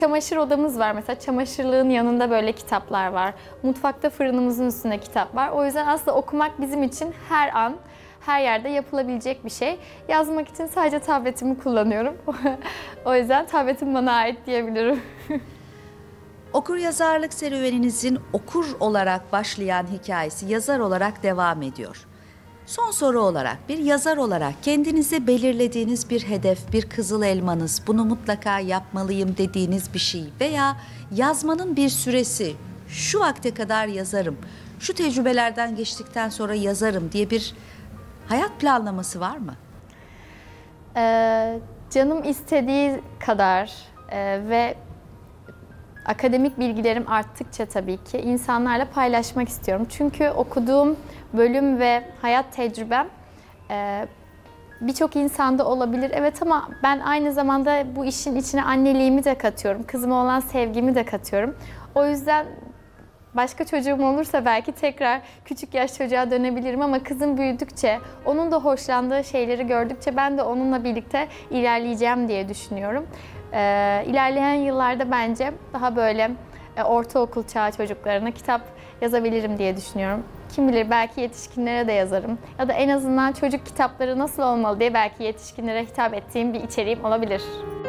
Çamaşır odamız var mesela. Çamaşırlığın yanında böyle kitaplar var. Mutfakta fırınımızın üstünde kitap var. O yüzden aslında okumak bizim için her an, her yerde yapılabilecek bir şey. Yazmak için sadece tabletimi kullanıyorum. O yüzden tabletim bana ait diyebilirim. Okuryazarlık serüveninizin okur olarak başlayan hikayesi yazar olarak devam ediyor. Son soru olarak bir yazar olarak kendinize belirlediğiniz bir hedef, bir kızıl elmanız, bunu mutlaka yapmalıyım dediğiniz bir şey veya yazmanın bir süresi, şu vakte kadar yazarım, şu tecrübelerden geçtikten sonra yazarım diye bir hayat planlaması var mı? Canım istediği kadar ve akademik bilgilerim arttıkça tabii ki insanlarla paylaşmak istiyorum. Çünkü okuduğum bölüm ve hayat tecrübem birçok insanda olabilir. Evet ama ben aynı zamanda bu işin içine anneliğimi de katıyorum. Kızıma olan sevgimi de katıyorum. O yüzden başka çocuğum olursa belki tekrar küçük yaş çocuğa dönebilirim ama kızım büyüdükçe, onun da hoşlandığı şeyleri gördükçe ben de onunla birlikte ilerleyeceğim diye düşünüyorum. İlerleyen yıllarda bence daha böyle ortaokul çağı çocuklarına kitap yazabilirim diye düşünüyorum. Kim bilir belki yetişkinlere de yazarım. Ya da en azından çocuk kitapları nasıl olmalı diye belki yetişkinlere hitap ettiğim bir içeriğim olabilir.